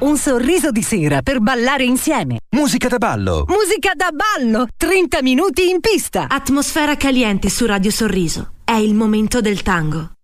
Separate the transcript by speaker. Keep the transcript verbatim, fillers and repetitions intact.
Speaker 1: Un sorriso di sera per ballare insieme.
Speaker 2: Musica da ballo.
Speaker 1: Musica da ballo. trenta minuti in pista.
Speaker 3: Atmosfera caliente su Radio Sorriso. È il momento del tango.